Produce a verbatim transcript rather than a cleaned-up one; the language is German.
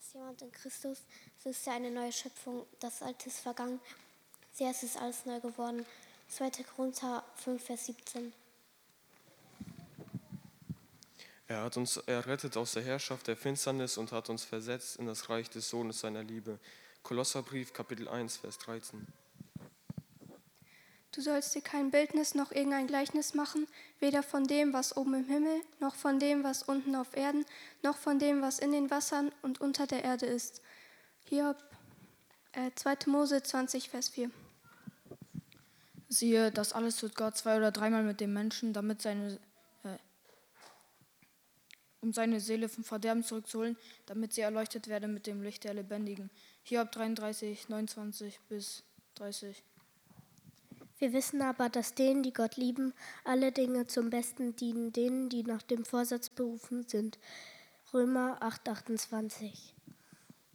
Ist jemand in Christus, so ist er eine neue Schöpfung. Das Alte ist vergangen. Sehr ist es alles neu geworden. zweiter. Korinther fünf, Vers siebzehn. Er hat uns errettet aus der Herrschaft der Finsternis und hat uns versetzt in das Reich des Sohnes seiner Liebe. Kolosserbrief, Kapitel eins, Vers dreizehn. Du sollst dir kein Bildnis noch irgendein Gleichnis machen, weder von dem, was oben im Himmel, noch von dem, was unten auf Erden, noch von dem, was in den Wassern und unter der Erde ist. Hiob, äh, zweiter. Mose zwanzig, Vers vier. Siehe, das alles tut Gott zwei- oder dreimal mit dem Menschen, damit seine, äh, um seine Seele vom Verderben zurückzuholen, damit sie erleuchtet werde mit dem Licht der Lebendigen. Hiob dreiunddreißig, neunundzwanzig bis dreißig. Wir wissen aber, dass denen, die Gott lieben, alle Dinge zum Besten dienen, denen, die nach dem Vorsatz berufen sind. Römer acht, achtundzwanzig.